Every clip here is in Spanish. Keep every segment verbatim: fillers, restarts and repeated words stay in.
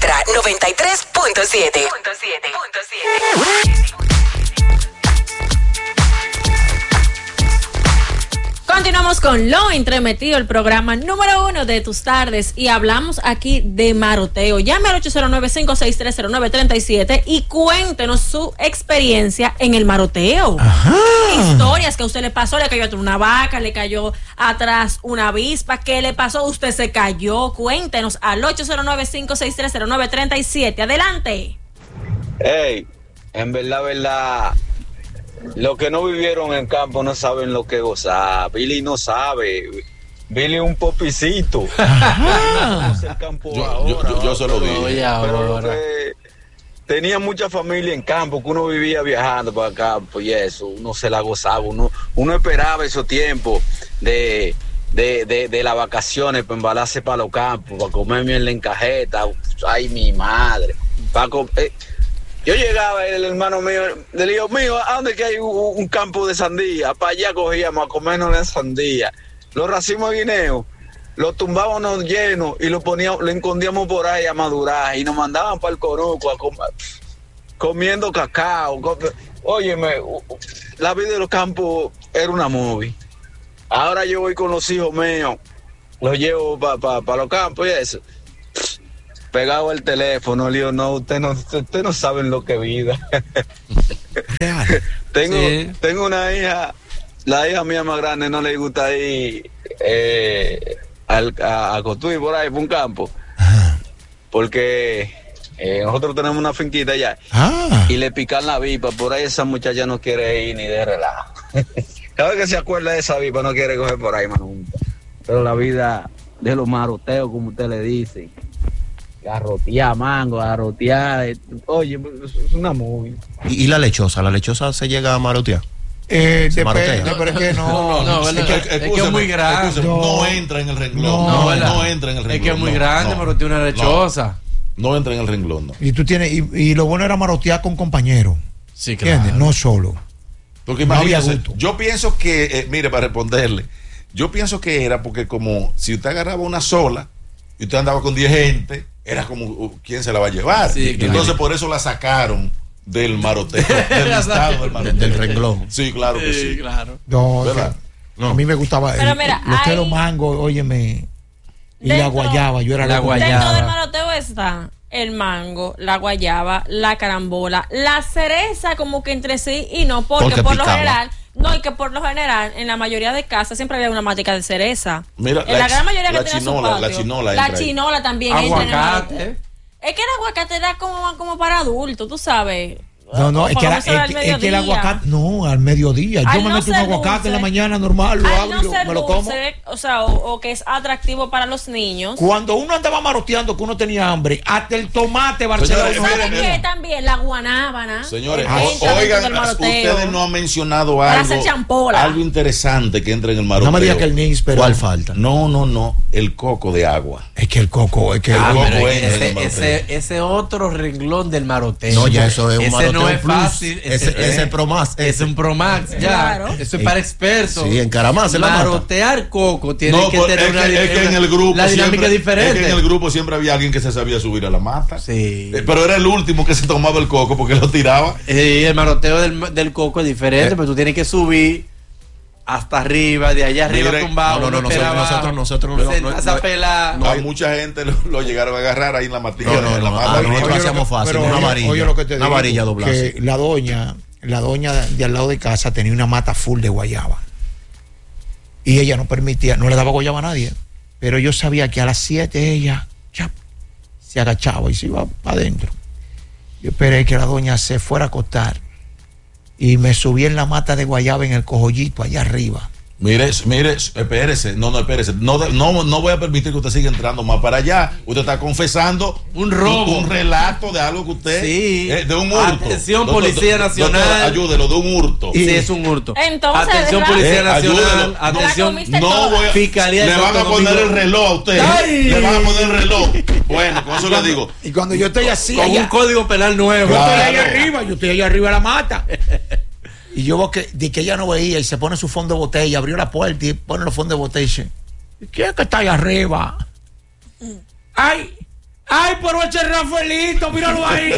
Ahora noventa y tres punto siete. Continuamos con Lo Entremetido, el programa número uno de tus tardes, y hablamos aquí de maroteo. Llame al ocho cero nueve, cinco seis tres, cero nueve tres siete y cuéntenos su experiencia en el maroteo. Ajá. Historias que a usted le pasó, le cayó atrás una vaca, le cayó atrás una avispa, ¿qué le pasó? Usted se cayó. Cuéntenos al ocho cero nueve, cinco seis tres, cero nueve tres siete. Adelante. Hey, en verdad, verdad, los que no vivieron en campo no saben lo que gozar. Billy no sabe. Billy es un popicito. El campo yo, ahora, yo, yo, yo se lo digo. Pero lo que tenía mucha familia en campo, que uno vivía viajando para campo y eso, uno se la gozaba. Uno, uno esperaba esos tiempos de, de, de, de las vacaciones para embalarse para los campos, para comerme en la encajeta. Ay, mi madre. Para comer. Eh, Yo llegaba, el hermano mío, le digo, mío, ¿a dónde que hay un, un campo de sandía? Para allá cogíamos a comernos la sandía. Los racimos de guineo, los tumbábamos llenos y los poníamos, lo escondíamos por ahí a madurar y nos mandaban para el Coruco a comer, comiendo cacao. Com... Óyeme, la vida de los campos era una movie. Ahora yo voy con los hijos míos, los llevo para pa, pa los campos y eso. Pegado al teléfono, le digo, no, usted no, usted no saben lo que es vida. tengo, sí. tengo una hija, la hija mía más grande no le gusta ir eh, al, a, a Cotuí por ahí, por un campo. Ajá. Porque eh, nosotros tenemos una finquita allá. Ah. Y le pican la vipa, por ahí esa muchacha no quiere ir ni de relajo. Cada vez que se acuerda de esa vipa no quiere coger por ahí más nunca. Pero la vida de los maroteos, como usted le dice, garrotear mango, garrotear, oye, es una movie. ¿Y, y la lechosa? ¿La lechosa se llega a marotear? Eh, depende, no, pero es que no, no, no, es, que, es, es que es muy grande. No, no entra en el renglón. No, no, no entra en el renglón. Es que es muy grande, no, marotear una lechosa. No, no entra en el renglón, no. Y tú tienes, y, y lo bueno era marotear con compañeros. Sí, claro. ¿Entiendes? No solo. Porque imagínese, no yo pienso que, eh, mire, para responderle, yo pienso que era porque como si usted agarraba una sola y usted andaba con diez gente, era como, ¿quién se la va a llevar? Sí, claro. Entonces por eso la sacaron del maroteo, del listado del maroteo. Del renglón. Sí, claro que sí. sí. Claro. No, ¿verdad? No. A mí me gustaba Pero el, mira, los hay... mangos, óyeme, y dentro, la guayaba, yo era la, la guayaba. Dentro del maroteo está el mango, la guayaba, la carambola, la cereza como que entre sí y no, porque, porque por picaba. Lo general... No, y que por lo general, en la mayoría de casas siempre había una matica de cereza. Mira, en la, la gran mayoría la que tenía chinola, su patio. La chinola, la chinola también aguacate. Entra en el es que el aguacate era como, como para adultos, tú sabes. No, no, es que, era, es, que, es que el aguacate, no, al mediodía. Yo al me no meto un aguacate dulce, en la mañana normal, lo al abro, no ser me lo dulce, como. O sea, o, o que es atractivo para los niños. Cuando uno andaba maroteando, que uno tenía hambre, hasta el tomate, Barcelona. ¿Saben qué? También la guanábana. Señores, oigan, ustedes no han mencionado algo, para hacer champola. Algo interesante que entra en el maroteo. No me digas que el Nix, pero ¿cuál falta? No, no, no, el coco de agua. Es que el coco, es que ah, el coco ese, ese, ese otro renglón del maroteo. No, ya eso es un ese maroteo no es plus. Fácil. Ese, ese es el Pro Max. Es un Pro Max, ya. Claro. Eso es para expertos. Sí, en Caramá se la mata. Marotear coco tiene no, que pues, tener es una, que, es que en el grupo la dinámica siempre, diferente. Es que en el grupo siempre había alguien que se sabía subir a la mata. Sí. Eh, pero era el último que se tomaba el coco porque lo tiraba. Sí, el maroteo del, del coco es diferente, eh. pero tú tienes que subir hasta arriba, de allá arriba Mire, tumbado. No, no, no, nosotros, nosotros, nosotros no, no, no, no, pela, no, a mucha gente lo, lo llegaron a agarrar ahí en la matilla. No, no, en la no, mata. ah, nosotros hacíamos fácil, pero, una oye, varilla, oye lo que te una digo, varilla doblada. Que la doña, la doña de al lado de casa tenía una mata full de guayaba. Y ella no permitía, no le daba guayaba a nadie. Pero yo sabía que a las siete ella ya, se agachaba y se iba para adentro. Yo esperé que la doña se fuera a acostar y me subí en la mata de guayaba en el cojollito allá arriba. Mire, mire, espérese, no, no, espérese, no, no, no voy a permitir que usted siga entrando más para allá. Usted está confesando un robo, un, un relato de algo que usted, sí, eh, de un hurto. Atención, doctor, Policía doctor, Nacional, doctor, ayúdelo, de un hurto. Sí, es un hurto. Entonces, atención, Policía eh, Nacional, ayúdelo. atención, no voy a, Fiscalía. Le van a poner el reloj a usted. Ay. Le van a poner el reloj. Bueno, con eso y cuando, le digo. Y cuando yo estoy así, con allá, un código penal nuevo. Yo claro. estoy allá arriba, yo estoy allá arriba de la mata. Y yo veo que, de que ella no veía y se pone su fondo de botella, abrió la puerta y pone los fondos de botella y dice, ¿quién es que está ahí arriba? Mm. Ay, Ay, pero ese Rafaelito, míralo ahí.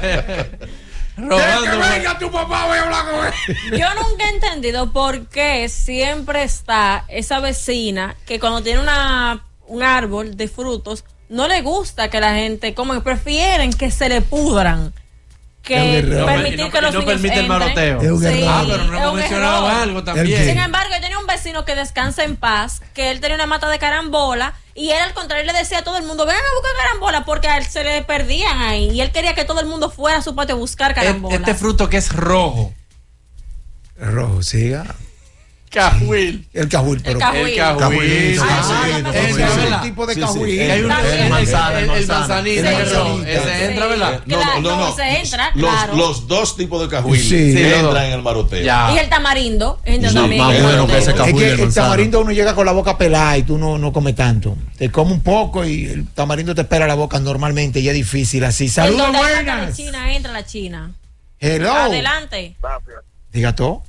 Robando, que venga tu papá, voy a hablar con él. Yo nunca he entendido por qué siempre está esa vecina que cuando tiene una un árbol de frutos no le gusta que la gente como prefieren que se le pudran que no, permitir no, que los no niños permite el entren. maroteo. Sí, Ah, pero no hemos mencionado error. algo también. Sin embargo, yo tenía un vecino que descansa en paz, que él tenía una mata de carambola y él al contrario le decía a todo el mundo, vengan a buscar carambola porque a él se le perdían ahí y él quería que todo el mundo fuera a su patio a buscar carambola. Este fruto que es rojo. Rojo, siga. Cajuil. El cajuil, pero. El cajuil. El cajuil. Ese es el tipo de cajuil. Hay un el manzanita, el manzanita, ese entra, ¿verdad? No, no, no. Se entra, los, claro. los dos tipos de cajuil Sí. entran en el maroteo. Y el tamarindo entra Sí, también. más en el bueno maroteo. que ese cajuil Es que de el manzana. tamarindo uno llega con la boca pelada y tú no, no comes tanto. Te come un poco y el tamarindo te espera la boca normalmente y es difícil así. En Saludos, donde hay mata de buenas. China entra la China. Hello. Adelante. Diga todo.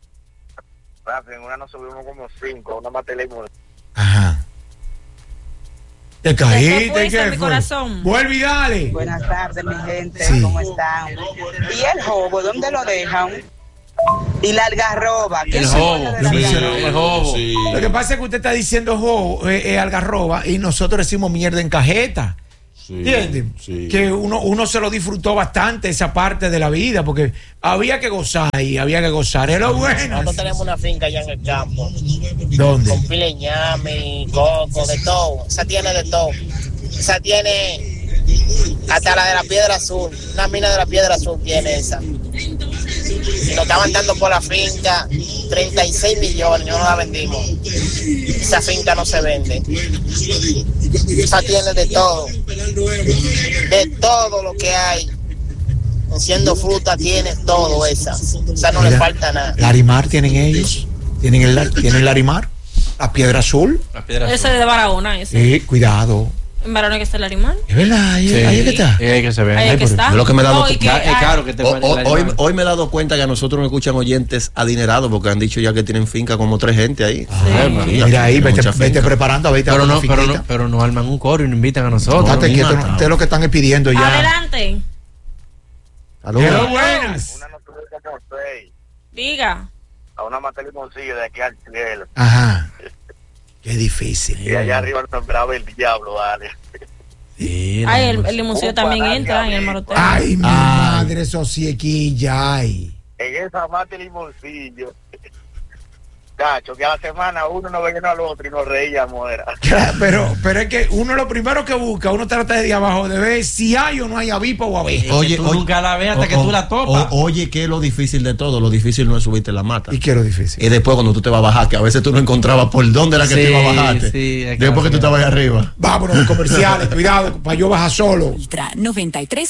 Rafa, en una nos subimos como cinco, una mata de limón. Ajá. Te ¿Qué caíste, fuiste, ¿qué mi fue? corazón? Vuelve y dale. Buenas tardes, mi gente, Sí. ¿cómo están? ¿Y el jobo, dónde lo dejan? Y la algarroba. ¿qué El son jobo, las de lo la mencionó, algarroba? el jobo. Sí. Lo que pasa es que usted está diciendo jo, eh, eh, algarroba y nosotros decimos mierda en cajeta. Sí, ¿Entiendes? sí. Que uno, uno se lo disfrutó bastante esa parte de la vida porque había que gozar y había que gozar. Es lo bueno. Nosotros tenemos una finca allá en el campo. ¿Dónde? Con pileñame, coco, de todo. Esa tiene de todo. Esa tiene hasta la de la piedra azul. Una mina de la piedra azul tiene esa. Y nos estaban dando por la finca treinta y seis millones. No la vendimos. Esa finca no se vende. Esa tiene de todo. De todo lo que hay. Siendo fruta tiene todo esa. O sea, no Mira, le falta nada. Larimar tienen ellos. Tienen el, tienen Larimar. La piedra azul. La piedra azul. Ese es de Barahona, ese. Sí, cuidado. En Barahona que está el Larimar. Es verdad, ahí, Sí. ahí es que está. Ahí hay que se ve. Ahí es que está. Yo lo que me he dado No, y que Es hay- caro que te O- vaya o- la hoy, llamada. hoy me he dado cuenta que a nosotros nos escuchan oyentes adinerados porque han dicho ya que tienen finca como tres gente ahí. Sí, Sí, mira ahí, tienen vete, mucha vete finca. preparando a vete a Pero una no, pero finquita. no, pero no arman un coro y nos invitan a nosotros. Fíjate no, que ni esto, matado. esto es lo que están pidiendo ya. Adelante. Saludos. Hello, buenas. Una nos subimos como seis, Diga. a una mata de limoncillo de aquí al cielo. Ajá. Qué difícil. Y allá arriba nos esperaba el diablo, vale. Sí, Ay, no, el, el limoncillo Un también parate, entra en el amigo. maroteo. Ay, mi Ay. madre, eso sí, aquí ya hay. En esa mata de limoncillo. Cacho, que a la semana uno no veía al otro y nos reíamos, era. Claro, Pero, pero es que uno lo primero que busca, uno trata de abajo de ver si hay o no hay avipa o abeja. Oye, tú nunca la ves hasta que tú la topas. o- oye, que es lo difícil de todo. Lo difícil no es subirte la mata. Y quiero difícil. Y después cuando tú te vas a bajar, que a veces tú no encontrabas por dónde era que Sí, te iba a bajarte. sí, es que después que tú no. estabas ahí arriba. Vámonos, comerciales, cuidado, para yo bajar solo. Ultra noventa y tres